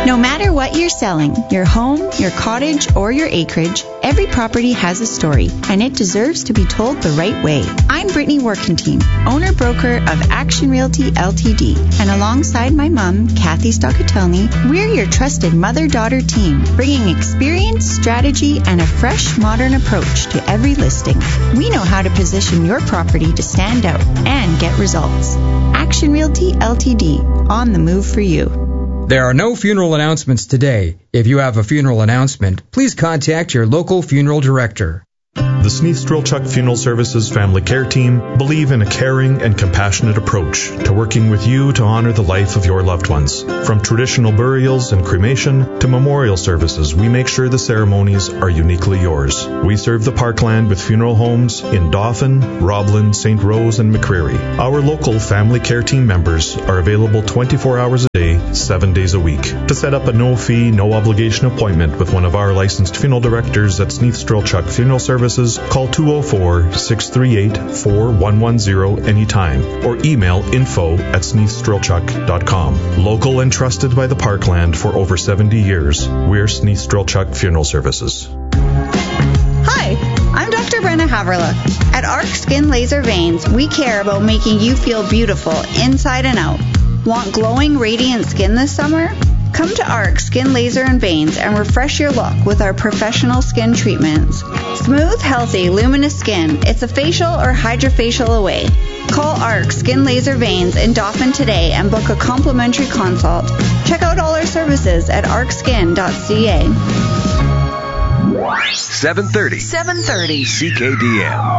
No matter what you're selling, your home, your cottage, or your acreage, every property has a story, and it deserves to be told the right way. I'm Brittany Workentine, owner-broker of Action Realty Ltd., and alongside my mom, Kathy Stockatelny, we're your trusted mother-daughter team, bringing experience, strategy, and a fresh, modern approach to every listing. We know how to position your property to stand out and get results. Action Realty Ltd., on the move for you. There are no funeral announcements today. If you have a funeral announcement, please contact your local funeral director. The Sneath Strelchuk Funeral Services Family Care Team believe in a caring and compassionate approach to working with you to honor the life of your loved ones. From traditional burials and cremation to memorial services, we make sure the ceremonies are uniquely yours. We serve the Parkland with funeral homes in Dauphin, Roblin, St. Rose, and McCreary. Our local family care team members are available 24 hours a day, 7 days a week. To set up a no-fee, no-obligation appointment with one of our licensed funeral directors at Sneath Strelchuk Funeral Services, call 204-638-4110 anytime or email info@sneathstrelchuk.com. Local and trusted by the Parkland for over 70 years, we're Sneath Strelchuk Funeral Services. Hi, I'm Dr. Brenna Haverla. At Arc Skin Laser Veins, we care about making you feel beautiful inside and out. Want glowing, radiant skin this summer? Come to ARC Skin Laser and Veins and refresh your look with our professional skin treatments. Smooth, healthy, luminous skin. It's a facial or hydrofacial away. Call ARC Skin Laser Veins in Dauphin today and book a complimentary consult. Check out all our services at arcskin.ca. 730 CKDM.